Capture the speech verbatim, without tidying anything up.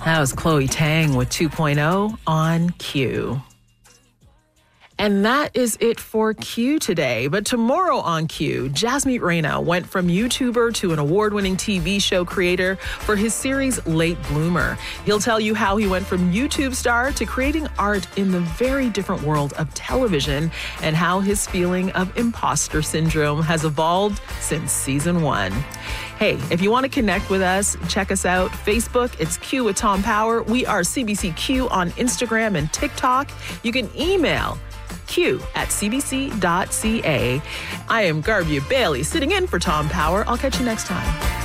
That was Chloe Tang with two point oh on Q. And that is it for Q today. But tomorrow on Q, Jasmeet Raina went from YouTuber to an award-winning T V show creator for his series Late Bloomer. He'll tell you how he went from YouTube star to creating art in the very different world of television and how his feeling of imposter syndrome has evolved since season one. Hey, if you want to connect with us, check us out. Facebook, it's Q with Tom Power. We are C B C Q on Instagram and TikTok. You can email Q at c b c dot c a. I am Garbia Bailey, sitting in for Tom Power. I'll catch you next time.